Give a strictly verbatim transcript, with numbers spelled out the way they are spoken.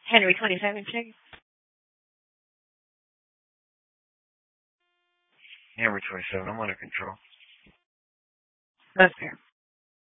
Henry twenty-seven, check. Henry twenty-seven, I'm under control. That's fair.